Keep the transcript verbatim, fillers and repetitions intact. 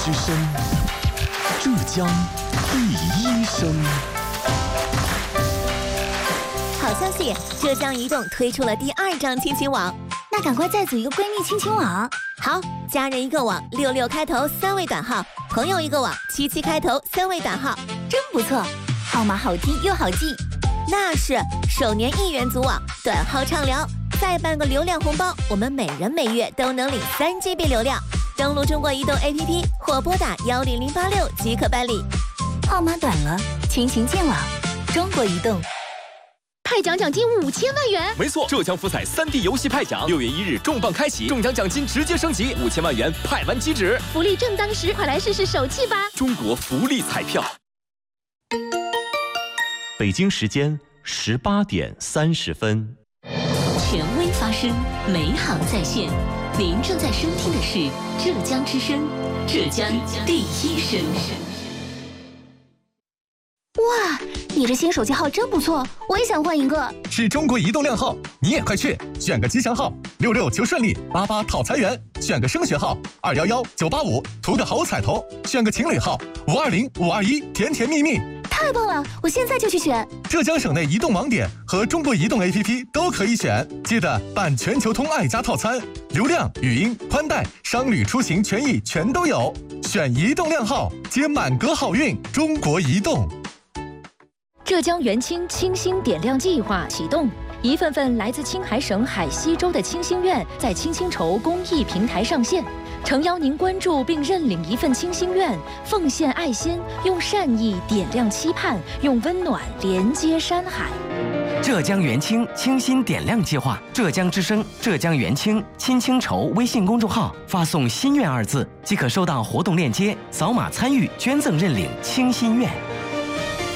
之声，浙江第一声。 好消息，浙江移动推出了第二张亲情网， 那赶快再组一个闺蜜亲情网。 好，家人一个网，六六开头三位短号；朋友一个网，七七开头三位短号， 真不错，号码好听又好记。 那是，首年一元组网，短号畅聊，再办个流量红包，我们每人每月都能领三 G B 流量。登录中国移动 A P P 或拨打幺零零八六即可办理。 号码短了，亲情见网，中国移动。 派奖奖金五千万元， 没错，浙江福彩三 D 游戏派奖，六月一日重磅开启，中奖奖金直接升级，五千万元派完即止， 福利正当时，快来试试手气吧！ 中国福利彩票。 北京时间十八点三十分， 权威发声，美好在线。您正在收听的是浙江之声，浙江第一声。 哇，你这新手机号真不错，我也想换一个。 是中国移动亮号，你也快去选个吉祥号，六六求顺利，八八讨财源，选个升学号，二幺幺九八五图个好彩头，选个情侣号，五二零五二一甜甜蜜蜜。 太棒了，我现在就去选。 浙江省内移动网点和中国移动 A P P 都可以选，记得办全球通爱家套餐，流量、语音、宽带、商旅出行权益全都有。选移动亮号，接满格好运。中国移动。 浙江元清清新点亮计划启动，一份份来自青海省海西州的清心愿在清新筹公益平台上线，诚邀您关注并认领一份清心愿，奉献爱心，用善意点亮期盼，用温暖连接山海。 浙江元清清新点亮计划，浙江之声、浙江元清亲清筹微信公众号发送“心愿”二字，即可收到活动链接，扫码参与捐赠认领清心愿。